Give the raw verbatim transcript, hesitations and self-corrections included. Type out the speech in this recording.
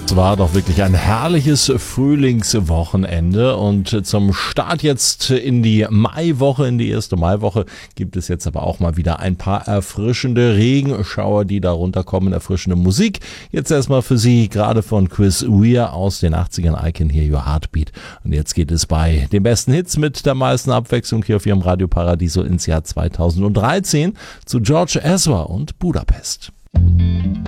Es war doch wirklich ein herrliches Frühlingswochenende und zum Start jetzt in die Maiwoche, in die erste Maiwoche, gibt es jetzt aber auch mal wieder ein paar erfrischende Regenschauer, die da runterkommen, erfrischende Musik. Jetzt erstmal für Sie, gerade von Chris Weir aus den achtzigern, I Can Hear Your Heartbeat. Und jetzt geht es bei den besten Hits mit der meisten Abwechslung hier auf Ihrem Radio Paradiso ins Jahr zweitausenddreizehn zu George Ezra und Budapest.